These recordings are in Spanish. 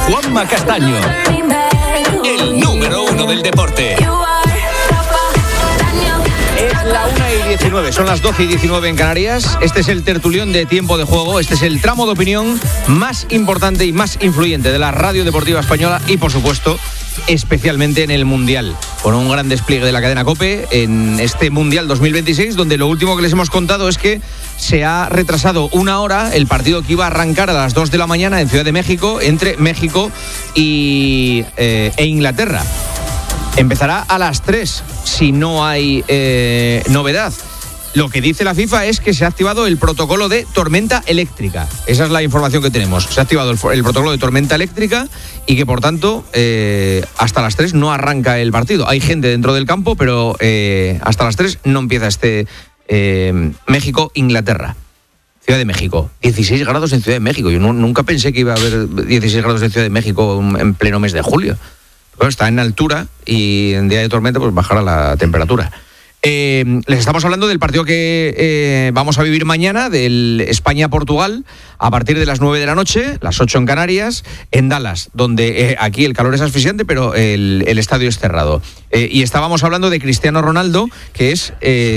Juanma Castaño, el número uno del deporte. Es la 1:19, son las 12:19 en Canarias. Este es el tertulión de Tiempo de Juego. Este es el tramo de opinión más importante y más influyente de la radio deportiva española y, por supuesto, especialmente en el Mundial, con un gran despliegue de la cadena COPE en este Mundial 2026, donde lo último que les hemos contado es que se ha retrasado una hora el partido que iba a arrancar a las 2 de la mañana en Ciudad de México, entre México e Inglaterra. Empezará a las 3, si no hay novedad. Lo que dice la FIFA es que se ha activado el protocolo de tormenta eléctrica. Esa es la información que tenemos. Se ha activado el protocolo de tormenta eléctrica y que, por tanto, hasta las 3 no arranca el partido. Hay gente dentro del campo, pero hasta las 3 no empieza este México-Inglaterra. Ciudad de México. 16 grados en Ciudad de México. Yo nunca pensé que iba a haber 16 grados en Ciudad de México en pleno mes de julio. Bueno, está en altura y en día de tormenta pues bajará la temperatura. Les estamos hablando del partido que vamos a vivir mañana, del España-Portugal, a partir de las 9 de la noche, las 8 en Canarias, en Dallas, donde aquí el calor es asfixiante, pero el estadio es cerrado. Y estábamos hablando de Cristiano Ronaldo, que es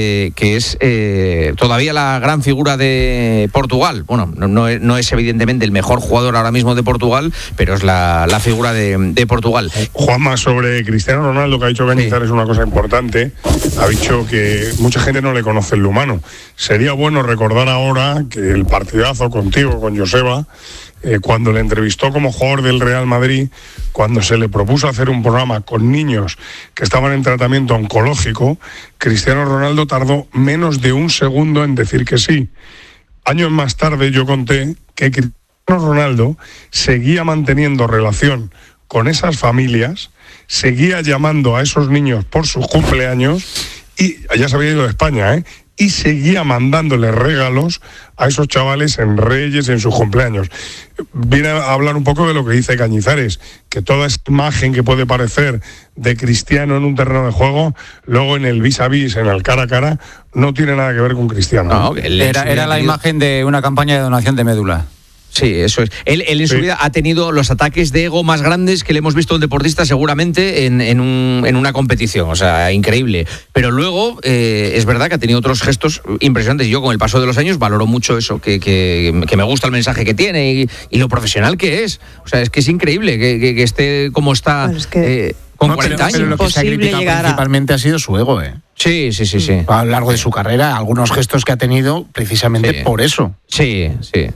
todavía la gran figura de Portugal. Bueno, no es evidentemente el mejor jugador ahora mismo de Portugal, pero es la figura de Portugal. Juanma, sobre Cristiano Ronaldo, que ha dicho Cañizares, es una cosa importante. Ha dicho que mucha gente no le conoce en lo humano. Sería bueno recordar ahora que el partidazo contigo, con Joseba, cuando le entrevistó como jugador del Real Madrid, cuando se le propuso hacer un programa con niños que estaban en tratamiento oncológico, Cristiano Ronaldo tardó menos de un segundo en decir que sí. Años más tarde yo conté que Cristiano Ronaldo seguía manteniendo relación con esas familias, seguía llamando a esos niños por sus cumpleaños, y ya se había ido de España, y seguía mandándole regalos a esos chavales en Reyes, en sus cumpleaños. Viene a hablar un poco de lo que dice Cañizares, que toda esa imagen que puede parecer de Cristiano en un terreno de juego, luego en el vis a vis, en el cara a cara, no tiene nada que ver con Cristiano. No, era la imagen de una campaña de donación de médula. Sí, eso es. Él en su vida ha tenido los ataques de ego más grandes que le hemos visto a un deportista seguramente en una competición, o sea, increíble. Pero luego es verdad que ha tenido otros gestos impresionantes. Yo con el paso de los años valoro mucho eso, que me gusta el mensaje que tiene y lo profesional que es. O sea, es que es increíble que esté como está... Bueno, es que... con 40 años. Pero lo que se ha criticado principalmente ha sido su ego, Sí. A lo largo de su carrera, algunos gestos que ha tenido precisamente por eso. Sí.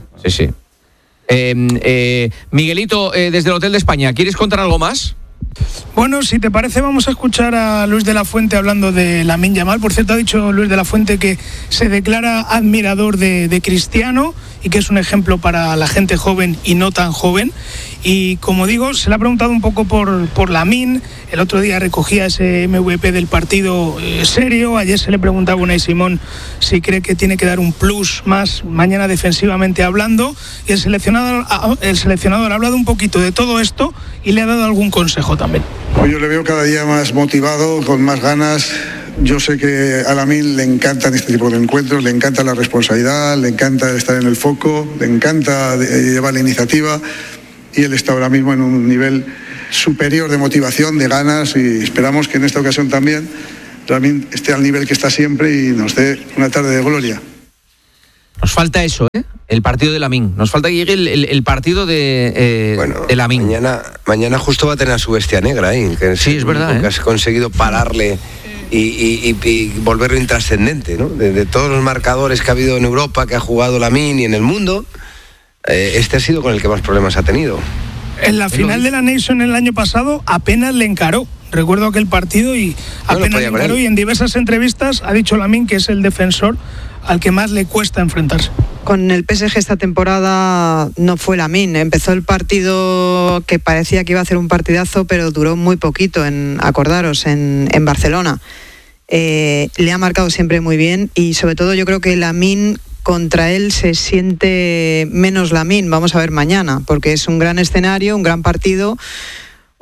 Miguelito, desde el Hotel de España, ¿quieres contar algo más? Bueno, si te parece, vamos a escuchar a Luis de la Fuente hablando de Lamine Yamal. Por cierto, ha dicho Luis de la Fuente que se declara admirador de Cristiano y que es un ejemplo para la gente joven y no tan joven. Y como digo, se le ha preguntado un poco por Lamine. El otro día recogía ese MVP del partido serio. Ayer se le preguntaba a Unai Simón si cree que tiene que dar un plus más mañana defensivamente hablando. Y el seleccionador ha hablado un poquito de todo esto y le ha dado algún consejo también. Pues yo le veo cada día más motivado, con más ganas. Yo sé que a Lamine le encantan este tipo de encuentros, le encanta la responsabilidad, le encanta estar en el foco, le encanta llevar la iniciativa, y él está ahora mismo en un nivel superior de motivación, de ganas, y esperamos que en esta ocasión también Lamine esté al nivel que está siempre y nos dé una tarde de gloria. Nos falta eso, el partido de Lamine. Nos falta que llegue el partido de Lamine. Mañana justo va a tener a su bestia negra, que sí, es verdad. Que has conseguido pararle y volverlo intrascendente, ¿no? De todos los marcadores que ha habido en Europa, que ha jugado Lamine y en el mundo, este ha sido con el que más problemas ha tenido. En la final de la Nation el año pasado apenas le encaró. Recuerdo aquel partido y apenas le encaró, y en diversas entrevistas ha dicho Lamine que es el defensor al que más le cuesta enfrentarse. Con el PSG esta temporada no fue Lamine. Empezó el partido que parecía que iba a ser un partidazo, pero duró muy poquito, en Barcelona. Le ha marcado siempre muy bien y sobre todo yo creo que Lamine, contra él se siente menos Lamine. Vamos a ver mañana, porque es un gran escenario, un gran partido,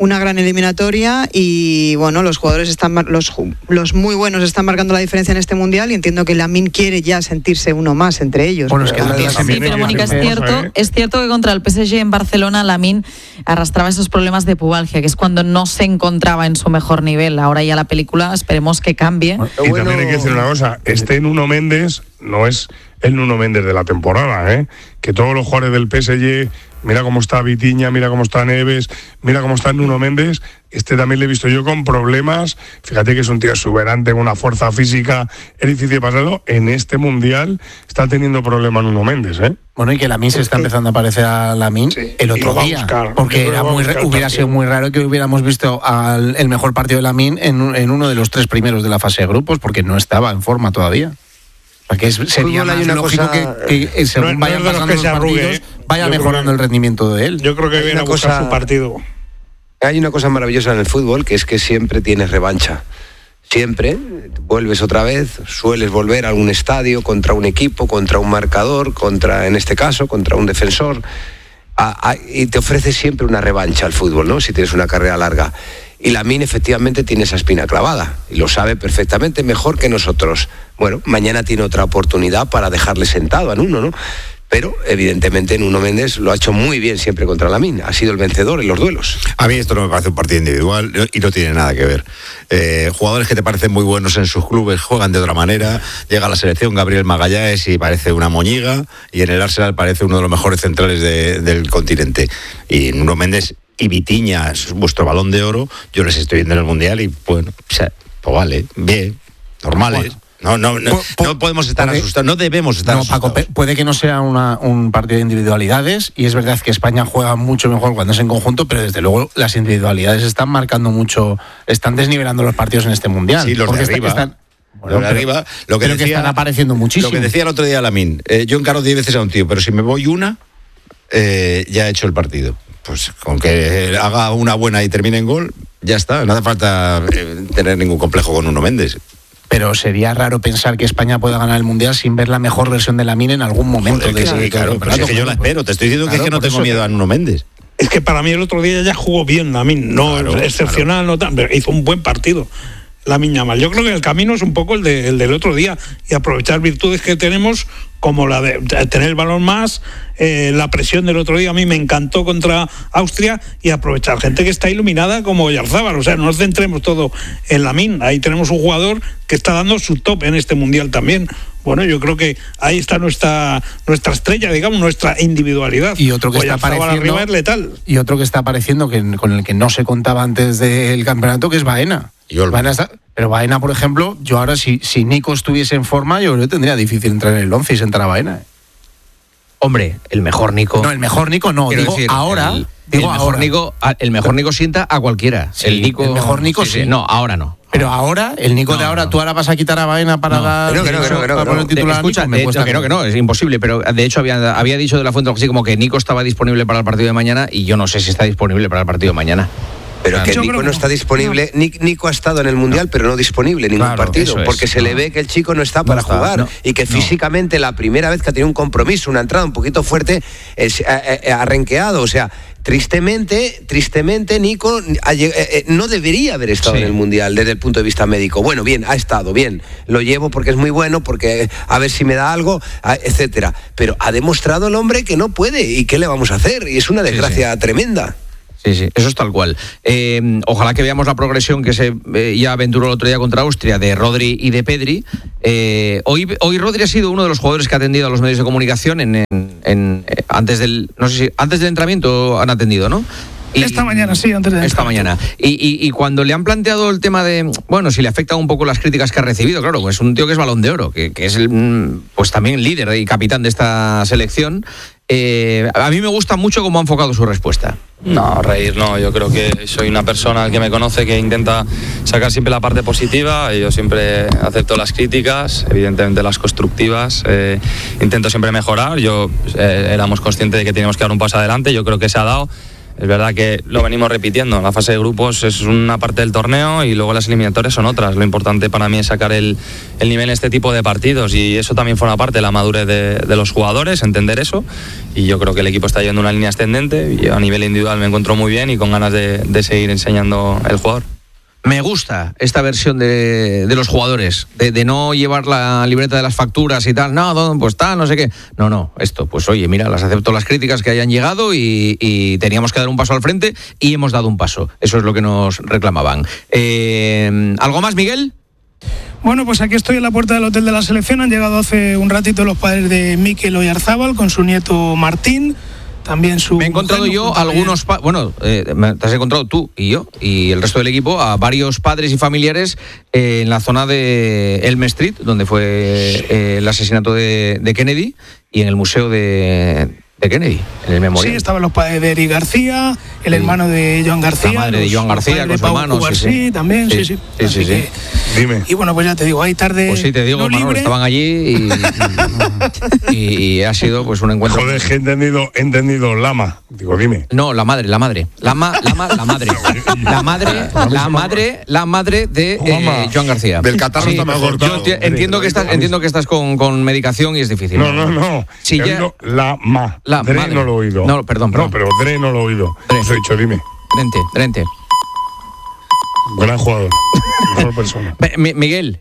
una gran eliminatoria y bueno, los jugadores están los muy buenos están marcando la diferencia en este mundial y entiendo que Lamine quiere ya sentirse uno más entre ellos. Bueno, es que sí, pero Mónica, es cierto que contra el PSG en Barcelona Lamine arrastraba esos problemas de pubalgia, que es cuando no se encontraba en su mejor nivel. Ahora ya la película esperemos que cambie. Y también hay que decir una cosa, Nuno Méndez no es el Nuno Méndez de la temporada, que todos los jugadores del PSG, mira cómo está Vitinha, mira cómo está Neves, mira cómo está Nuno Méndez, también le he visto yo con problemas, fíjate que es un tío exuberante, con una fuerza física, es difícil de pasarlo, en este mundial está teniendo problemas Nuno Méndez, Bueno, y que Lamine se está empezando a parecer a Lamine el otro día, porque hubiera sido muy raro que hubiéramos visto el mejor partido de Lamine en uno de los 3 primeros de la fase de grupos, porque no estaba en forma todavía. Que sería más lógico que según vayan pasando los partidos vaya mejorando el rendimiento de él. Yo creo que viene a buscar su partido. Hay una cosa maravillosa en el fútbol, que es que siempre tienes revancha. Siempre vuelves otra vez, sueles volver a algún estadio contra un equipo, contra un marcador, en este caso, contra un defensor, y te ofrece siempre una revancha al fútbol, ¿no? Si tienes una carrera larga. Y Lamine efectivamente tiene esa espina clavada y lo sabe perfectamente, mejor que nosotros. Bueno, mañana tiene otra oportunidad para dejarle sentado a Nuno, ¿no? Pero evidentemente Nuno Méndez lo ha hecho muy bien siempre contra Lamine, ha sido el vencedor en los duelos. A mí esto no me parece un partido individual y no tiene nada que ver. Jugadores que te parecen muy buenos en sus clubes juegan de otra manera. Llega a la selección Gabriel Magallanes y parece una moñiga, y en el Arsenal parece uno de los mejores centrales del continente. Y Nuno Méndez y Vitinha es vuestro Balón de Oro, yo les estoy viendo en el Mundial y bueno, pues vale, bien, normales. No podemos estar asustados, no debemos estar asustados. Paco, puede que no sea un partido de individualidades, y es verdad que España juega mucho mejor cuando es en conjunto, pero desde luego las individualidades están marcando mucho, están desnivelando los partidos en este Mundial. Sí, los de arriba. Los de arriba, lo que decía, que están apareciendo muchísimo. Lo que decía el otro día Lamine, yo encaro 10 veces a un tío, pero si me voy una, ya he hecho el partido. Pues con que haga una buena y termine en gol, ya está. No hace falta tener ningún complejo con Nuno Méndez. Pero sería raro pensar que España pueda ganar el Mundial sin ver la mejor versión de Lamine en algún momento. Claro, pero es que yo la espero. Te estoy diciendo que es que no tengo miedo a Nuno Méndez. Es que para mí el otro día ya jugó bien Lamine, no excepcional, no tan, pero hizo un buen partido Lamine Yamal. Yo creo que el camino es un poco el del otro día, y aprovechar virtudes que tenemos, como la de tener el balón más, la presión del otro día a mí me encantó contra Austria, y aprovechar gente que está iluminada como Oyarzábal. O sea, no nos centremos todo en Lamine. Ahí tenemos un jugador que está dando su top en este Mundial también. Bueno, yo creo que ahí está nuestra estrella, digamos, nuestra individualidad. Y otro que está apareciendo, es letal. Y otro que está apareciendo, con el que no se contaba antes del campeonato, que es Baena. Pero Baena, por ejemplo, yo ahora si Nico estuviese en forma, yo creo que tendría difícil entrar en el 11 y sentar a Baena. Hombre, el mejor Nico. No, el mejor Nico no. Digo decir, ahora. El mejor Nico sienta a cualquiera. Sí, el mejor Nico sí. No, ahora no. Pero ahora, el Nico de ahora, tú ahora vas a quitar a Baena para dar el titular. Escucha, que no, es imposible. Pero de hecho había dicho De la Fuente así como que Nico estaba disponible para el partido de mañana, y yo no sé si está disponible para el partido de mañana. Pero que Nico no está disponible. Nico ha estado en el Mundial, pero no disponible en ningún partido, porque se le ve que el chico no está para jugar, y que físicamente la primera vez que ha tenido un compromiso, una entrada un poquito fuerte, ha renqueado. O sea, tristemente Nico no debería haber estado en el Mundial desde el punto de vista médico. Bueno, bien, ha estado bien, lo llevo porque es muy bueno, porque a ver si me da algo, etcétera. Pero ha demostrado el hombre que no puede, y qué le vamos a hacer, y es una desgracia tremenda. Sí, eso es tal cual. Ojalá que veamos la progresión que se ya aventuró el otro día contra Austria, de Rodri y de Pedri. Hoy Rodri ha sido uno de los jugadores que ha atendido a los medios de comunicación antes del entrenamiento han atendido, ¿no? Esta mañana, sí, antes de esta mañana. Y cuando le han planteado el tema de, bueno, si le afecta un poco las críticas que ha recibido, claro, pues un tío que es Balón de Oro, que es pues también líder y capitán de esta selección. A mí me gusta mucho cómo ha enfocado su respuesta. No, reír no, yo creo que soy una persona que me conoce que intenta sacar siempre la parte positiva, y yo siempre acepto las críticas, evidentemente las constructivas, intento siempre mejorar. Éramos conscientes de que teníamos que dar un paso adelante, yo creo que se ha dado. Es verdad que lo venimos repitiendo, la fase de grupos es una parte del torneo y luego las eliminatorias son otras. Lo importante para mí es sacar el nivel en este tipo de partidos y eso también forma parte de la madurez de los jugadores, entender eso, y yo creo que el equipo está yendo una línea ascendente y a nivel individual me encuentro muy bien y con ganas de seguir enseñando el jugador. Me gusta esta versión de los jugadores, de no llevar la libreta de las facturas y tal, no, pues tal, no sé qué. No, esto, pues oye, mira, las acepto las críticas que hayan llegado y teníamos que dar un paso al frente y hemos dado un paso. Eso es lo que nos reclamaban. ¿Algo más, Miguel? Bueno, pues aquí estoy en la puerta del hotel de la selección. Han llegado hace un ratito los padres de Mikel Oyarzábal con su nieto Martín. También me he encontrado yo algunos te has encontrado tú y yo y el resto del equipo a varios padres y familiares en la zona de Elm Street, donde fue el asesinato de Kennedy, y en el museo de Kennedy, en el memorial. Sí, estaban los padres de Eric García, el hermano de Joan García, la madre de Joan García con su hermano, sí, también, sí. Dime. Y bueno, pues ya te digo, hay tarde. Pues sí, te digo, no Manolo, estaban allí y ha sido pues un encuentro. Joder, que he entendido Lama. Digo, dime. No, la madre. La madre de Joan García. Del catarro está mejor. Yo entiendo que estás con medicación y es difícil. No. Si ya La Dre madre. No lo he oído. No, perdón. No, pero Dre no lo he oído. Os he dicho, dime. Drente. Gran jugador. Mejor persona. Miguel,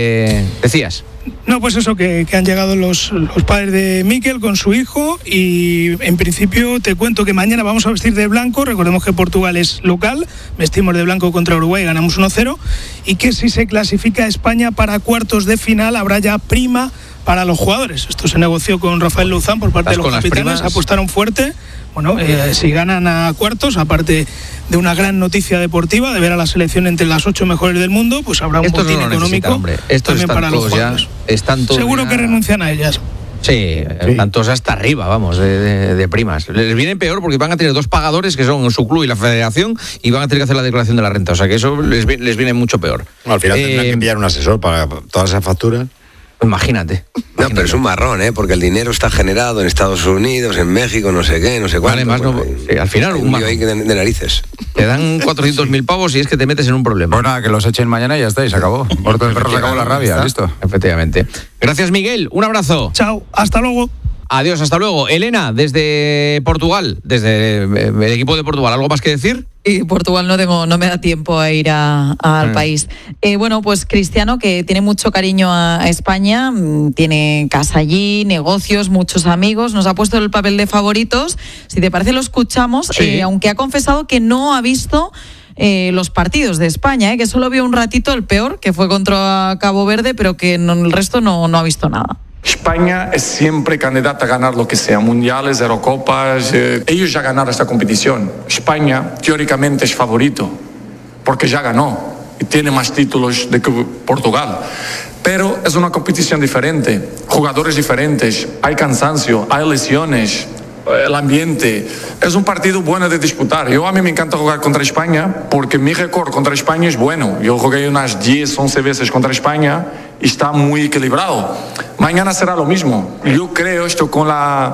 decías. No, pues eso, que han llegado los padres de Mikel con su hijo y en principio te cuento que mañana vamos a vestir de blanco. Recordemos que Portugal es local, vestimos de blanco contra Uruguay y ganamos 1-0, y que si se clasifica España para cuartos de final habrá ya prima para los jugadores. Esto se negoció con Rafael Luzán por parte de los capitanes, apostaron fuerte. Bueno, si ganan a cuartos, aparte de una gran noticia deportiva, de ver a la selección entre las 8 mejores del mundo, pues habrá un botín económico también para los jugadores. Seguro que renuncian a ellas. Sí, están todos hasta arriba, vamos, de primas. Les viene peor porque van a tener dos pagadores, que son su club y la federación, y van a tener que hacer la declaración de la renta. O sea que eso les viene mucho peor. Al final tendrán que enviar un asesor para todas esas facturas. Imagínate. No, pero es un marrón, porque el dinero está generado en Estados Unidos, en México, no sé qué, no sé cuánto. Vale, más al final un hay de narices. Te dan 400.000 pavos y es que te metes en un problema. Pues nada, que los echen mañana y ya está, y se acabó. Muerto el perro, se acabó la rabia, listo. Efectivamente. Gracias, Miguel. Un abrazo. Chao, hasta luego. Adiós, hasta luego. Elena, desde Portugal, desde el equipo de Portugal, ¿algo más que decir? Y Portugal no me da tiempo a ir al país. Bueno, pues Cristiano, que tiene mucho cariño a España, tiene casa allí, negocios, muchos amigos, nos ha puesto el papel de favoritos. Si te parece, lo escuchamos, sí. Aunque ha confesado que no ha visto los partidos de España, que solo vio un ratito el peor, que fue contra Cabo Verde, pero que el resto no ha visto nada. España es siempre candidata a ganar lo que sea, mundiales, Eurocopas. Ellos ya ganaron esta competición. España teóricamente es favorito porque ya ganó y tiene más títulos de que Portugal. Pero es una competición diferente, jugadores diferentes, hay cansancio, hay lesiones, el ambiente. Es un partido bueno de disputar. A mí me encanta jugar contra España porque mi récord contra España es bueno. Yo jugué unas 10, 11 veces contra España y está muy equilibrado. Mañana será lo mismo. Yo creo esto con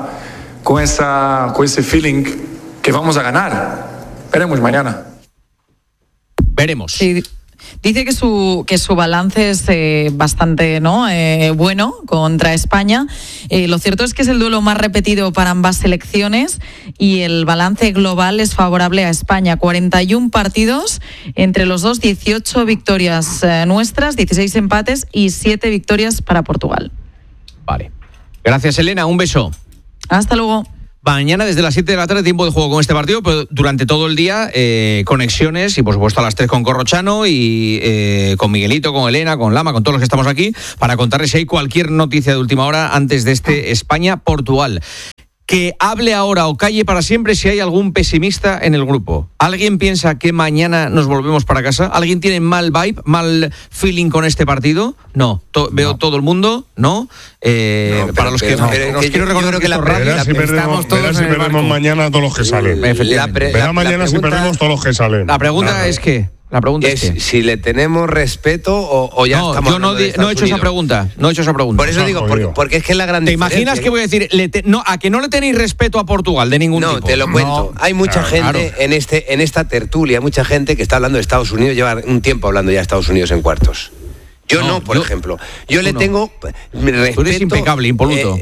ese feeling que vamos a ganar. Veremos mañana. Veremos. Sí. Dice que su balance es bastante bueno contra España. Lo cierto es que es el duelo más repetido para ambas selecciones y el balance global es favorable a España. 41 partidos entre los dos, 18 victorias nuestras, 16 empates y 7 victorias para Portugal. Vale. Gracias, Elena. Un beso. Hasta luego. Mañana desde las 7 de la tarde tiempo de juego con este partido, pero durante todo el día conexiones y por supuesto a las 3 con Corrochano y con Miguelito, con Elena, con Lama, con todos los que estamos aquí para contarles si hay cualquier noticia de última hora antes de este España-Portugal. Que hable ahora o calle para siempre si hay algún pesimista en el grupo. ¿Alguien piensa que mañana nos volvemos para casa? ¿Alguien tiene mal vibe, mal feeling con este partido? No. Veo todo el mundo, ¿no? Para los que quiero recordar que si perdemos mañana todos los que salen. Verá mañana si perdemos todos los que salen. La pregunta es que La pregunta es si le tenemos respeto o ya estamos. Yo no he hecho esa pregunta. No he hecho esa pregunta. Por eso digo, porque es que es la gran diferencia. ¿Te imaginas que voy a decir a que no le tenéis respeto a Portugal de ningún tipo? No, te lo cuento. Hay mucha gente en esta tertulia, mucha gente que está hablando de Estados Unidos, lleva un tiempo hablando ya de Estados Unidos en cuartos. Yo por ejemplo. Yo le tengo respeto. Tú eres impecable, impoluto.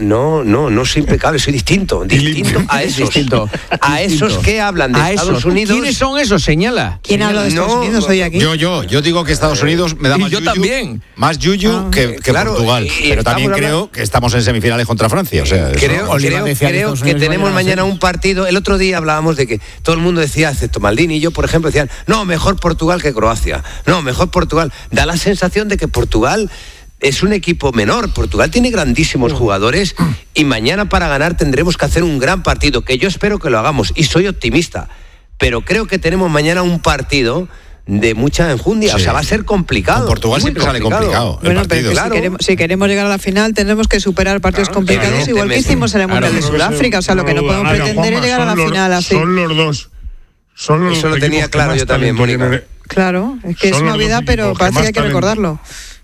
No soy impecable, soy distinto a esos. A esos que hablan de Estados Unidos. ¿Quiénes son esos? Señala. ¿Quién habla de Estados Unidos hoy aquí? Yo digo que Estados Unidos me da más yuyu. También. Más yuyu que Portugal. Pero también creo que estamos en semifinales contra Francia. O sea, creo que tenemos mañana un partido. El otro día hablábamos de que todo el mundo decía, excepto Maldini y yo, por ejemplo, decían, no, mejor Portugal que Croacia. No, mejor Portugal. Da la sensación de que Portugal es un equipo menor. Portugal tiene grandísimos jugadores y mañana para ganar tendremos que hacer un gran partido, que yo espero que lo hagamos y soy optimista, pero creo que tenemos mañana un partido de mucha enjundia, o sea, va a ser complicado. Con Portugal siempre sale complicado. Bueno, pero si queremos llegar a la final tendremos que superar partidos complicados, igual que hicimos en el Mundial de Sudáfrica, o sea, lo que no podemos pretender es llegar a la final así. Son los dos. Eso lo tenía claro yo también, Mónica. Claro, es que es novedad, pero parece que hay que recordarlo.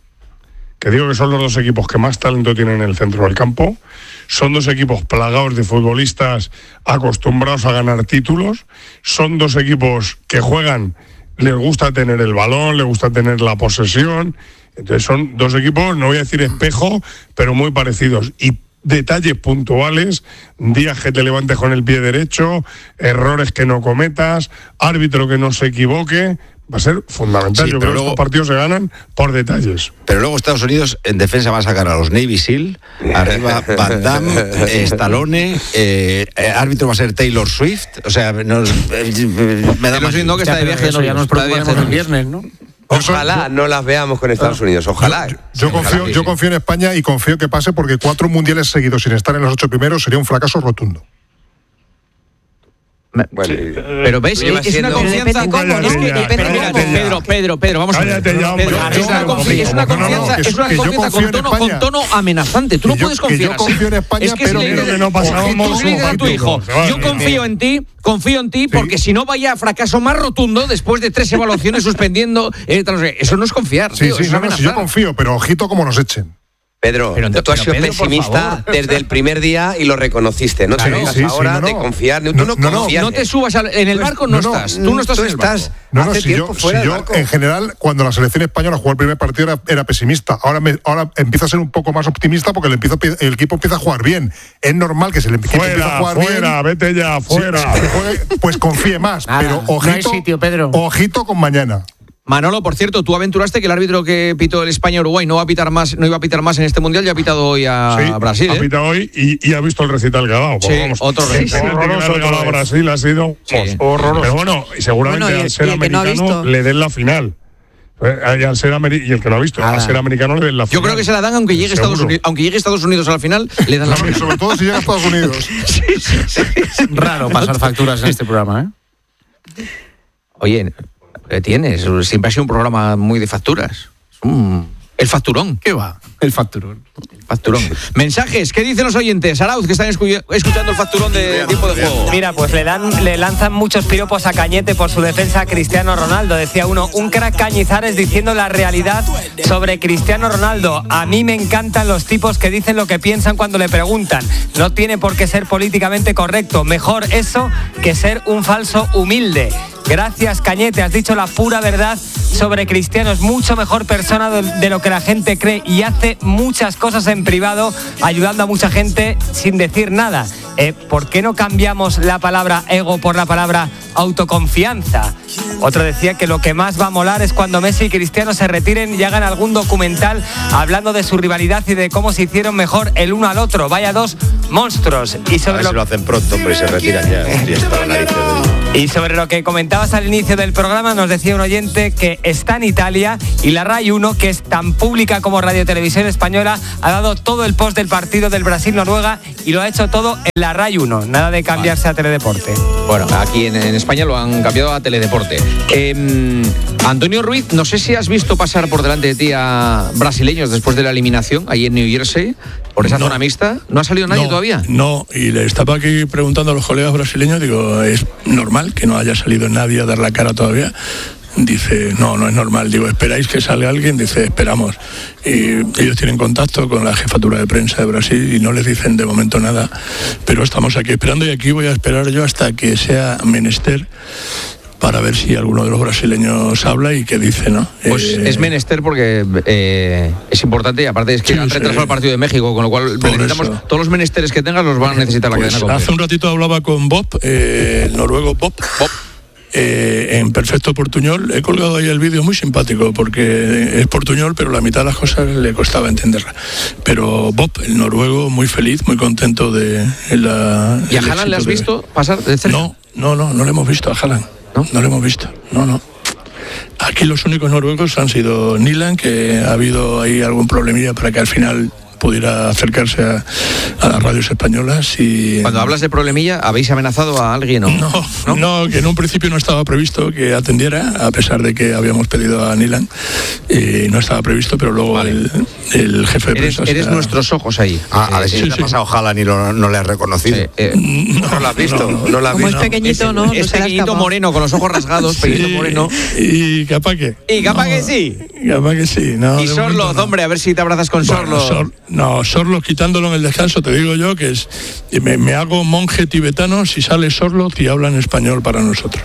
Que digo que son los dos equipos que más talento tienen en el centro del campo. Son dos equipos plagados de futbolistas acostumbrados a ganar títulos. Son dos equipos que juegan, les gusta tener el balón, les gusta tener la posesión. Entonces son dos equipos, no voy a decir espejo, pero muy parecidos. Y detalles puntuales, días que te levantes con el pie derecho, errores que no cometas, árbitro que no se equivoque. Va a ser fundamental. Yo creo que estos partidos se ganan por detalles. Pero luego Estados Unidos en defensa va a sacar a los Navy SEAL, arriba Van Damme, Stallone, árbitro va a ser Taylor Swift. O sea, me da más que está de viaje, ya nos preocuparemos el viernes, ¿no? Ojalá no las veamos con Estados Unidos, ojalá. Yo confío en España y confío que pase, porque 4 mundiales seguidos sin estar en los 8 primeros sería un fracaso rotundo. Bueno, pero ves, es una confianza. Pedro, vamos a ver. Es una confianza con tono amenazante. Tú no puedes confiar. Yo confío en España, pero que no pasamos. Tú le dices a tu hijo, yo confío en ti, porque si no vaya a fracaso más rotundo después de 3 evaluaciones suspendiendo. Eso no es confiar. Sí, yo confío, pero ojito como nos echen. Pedro, tú has sido pesimista desde el primer día y lo reconociste. No te vengas ahora de confiar. Tú no confías. No te subas en el barco, no estás. Tú no estás en el barco. Hace tiempo fuera del barco. En general, cuando la selección española jugó el primer partido era pesimista. Ahora empieza a ser un poco más optimista porque el equipo empieza a jugar bien. Es normal que se le empiece a jugar bien. Vete ya, fuera. Pues confíe más. Pero ojito con mañana. Manolo, por cierto, tú aventuraste que el árbitro que pitó el España-Uruguay no iba a pitar más en este Mundial, ya ha pitado hoy a Brasil. Ha pitado hoy y ha visto el recital que ha dado. Sí, otro recital. A Brasil ha sido horroroso. Pero bueno, y seguramente al ser americano le den la final. Y al ser y el que no ha visto, al ser americano le den la final. Yo creo que se la dan aunque llegue Estados Unidos a la final, le dan la final. Sobre todo si llega a Estados Unidos. Raro pasar facturas en este programa, ¿eh? Oye, ¿qué tienes? Siempre ha sido un programa muy de facturas. El facturón. ¿Qué va? El facturón. Mensajes, ¿qué dicen los oyentes? Arauz, que están escuchando el facturón de tiempo de juego. Mira, pues le lanzan muchos piropos a Cañete por su defensa a Cristiano Ronaldo. Decía uno, un crack Cañizares diciendo la realidad sobre Cristiano Ronaldo. A mí me encantan los tipos que dicen lo que piensan cuando le preguntan. No tiene por qué ser políticamente correcto. Mejor eso que ser un falso humilde. Gracias, Cañete, has dicho la pura verdad sobre Cristiano. Es mucho mejor persona de lo que la gente cree y hace muchas cosas en privado, ayudando a mucha gente sin decir nada. ¿Por qué no cambiamos la palabra ego por la palabra autoconfianza? Otro decía que lo que más va a molar es cuando Messi y Cristiano se retiren y hagan algún documental hablando de su rivalidad y de cómo se hicieron mejor el uno al otro. Vaya dos monstruos. Y sobre lo hacen pronto, hombre, y se retiran ya. Y sobre lo que comentabas al inicio del programa, nos decía un oyente que está en Italia y la RAI 1, que es tan pública como Radio Televisión Española, ha dado todo el post del partido del Brasil-Noruega y lo ha hecho todo en la RAI 1. Nada de cambiarse a Teledeporte. Bueno, aquí en España lo han cambiado a Teledeporte. Antonio Ruiz, no sé si has visto pasar por delante de ti a brasileños después de la eliminación ahí en New Jersey, por esa zona mixta. ¿No ha salido nadie todavía? No, y le estaba aquí preguntando a los colegas brasileños, digo, ¿es normal que no haya salido nadie a dar la cara todavía? Dice, no es normal. Digo, ¿esperáis que salga alguien? Dice, esperamos. Y ellos tienen contacto con la jefatura de prensa de Brasil y no les dicen de momento nada, pero estamos aquí esperando y aquí voy a esperar yo hasta que sea menester para ver si alguno de los brasileños habla y qué dice, ¿no? Pues es menester porque es importante y aparte es que han retrasado el partido de México, con lo cual necesitamos todos los menesteres que tengan los van a necesitar la cadena. Hace un ratito hablaba con Bob, el noruego Bob. En perfecto portuñol, he colgado ahí el vídeo muy simpático porque es portuñol, pero la mitad de las cosas le costaba entenderla. Pero Bob, el noruego, muy feliz, muy contento de la... ¿Y a Haaland le has visto pasar de cerca? No le hemos visto a Haaland. No le hemos visto. No. Aquí los únicos noruegos han sido Nyland, que ha habido ahí algún problemilla para que al final pudiera acercarse a las radios españolas. Y cuando hablas de problemilla, ¿habéis amenazado a alguien o no? Que en un principio no estaba previsto que atendiera, a pesar de que habíamos pedido a Nyland, no estaba previsto, pero luego el jefe de prensa... Eres nuestros ojos ahí. A ver si te ha pasado Haaland y no le has reconocido. No lo has visto. No lo has Como visto. es pequeñito, ¿no? Es pequeñito moreno, con los ojos rasgados, pequeñito moreno. Y capaz que... Capaz que sí. No, y Sorloz, hombre, a ver si te abrazas con Sorloz. Sorloz quitándolo en el descanso, te digo yo que me hago monje tibetano si sale Sorloz y habla en español para nosotros.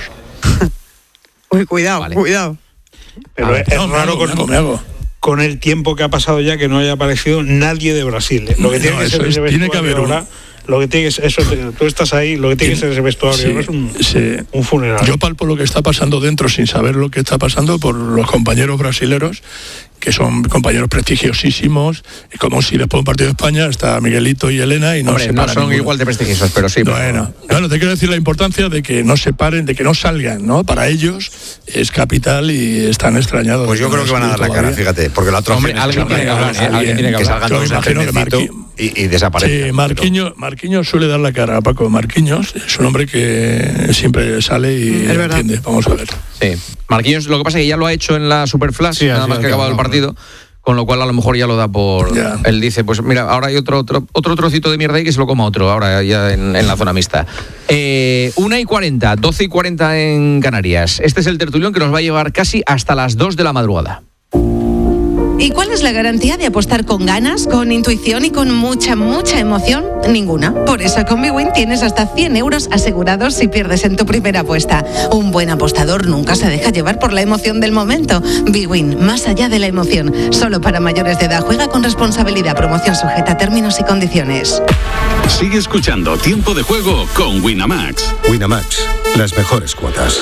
Uy, cuidado. Pero es raro con el tiempo que ha pasado ya que no haya aparecido nadie de Brasil. Lo que tiene que ser tiene que haber lo que tiene que ser, tú estás ahí, lo que tiene que ser ese vestuario, no es un funeral. Yo palpo lo que está pasando dentro sin saber lo que está pasando por los compañeros brasileros, que son compañeros prestigiosísimos, como si después de un partido de España está Miguelito y Elena y no se paran. No son igual de prestigiosos, pero sí. Bueno, te quiero decir la importancia de que no se paren, de que no salgan, ¿no? Para ellos es capital y están extrañados. Pues yo creo que van a dar la cara, fíjate, porque la otra opción alguien tiene que salgan todos y desaparecen. Sí, Marquinhos suele dar la cara, Paco. Marquinhos es un hombre que siempre sale y entiende. Vamos a ver. Sí. Marquinhos, lo que pasa es que ya lo ha hecho en la Superflash, nada más que ha acabado el partido, con lo cual a lo mejor ya lo da por... Ya. Él dice, pues mira, ahora hay otro trocito de mierda ahí que se lo coma otro, ahora ya en la zona mixta. 1:40, 12:40 en Canarias. Este es el tertulión que nos va a llevar casi hasta las 2 de la madrugada. ¿Y cuál es la garantía de apostar con ganas, con intuición y con mucha emoción? Ninguna. Por eso con bwin tienes hasta 100 euros asegurados si pierdes en tu primera apuesta. Un buen apostador nunca se deja llevar por la emoción del momento. bwin, más allá de la emoción. Solo para mayores de edad. Juega con responsabilidad. Promoción sujeta a términos y condiciones. Sigue escuchando Tiempo de Juego con Winamax. Winamax, las mejores cuotas.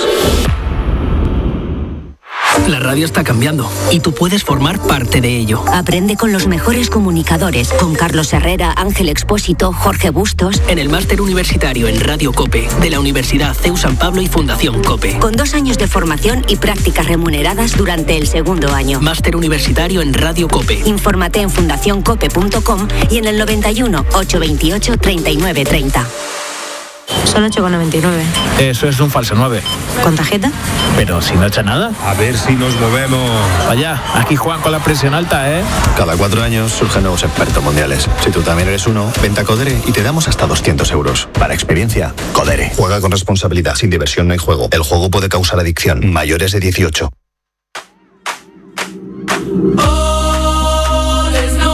La radio está cambiando y tú puedes formar parte de ello. Aprende con los mejores comunicadores, con Carlos Herrera, Ángel Expósito, Jorge Bustos. En el máster universitario en Radio COPE de la Universidad CEU San Pablo y Fundación COPE. Con 2 años de formación y prácticas remuneradas durante el segundo año. Máster universitario en Radio COPE. Infórmate en fundacioncope.com y en el 91 828 3930. Son 8,99. Eso es un falso 9. ¿Con tarjeta? Pero si no echa nada. A ver si nos movemos. Vaya, aquí juegan con la presión alta, ¿eh? Cada 4 años surgen nuevos expertos mundiales. Si tú también eres uno, vente a Codere y te damos hasta 200 euros. Para experiencia, Codere. Juega con responsabilidad. Sin diversión no hay juego. El juego puede causar adicción. Mayores de 18.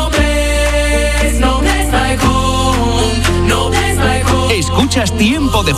Escuchas Tiempo de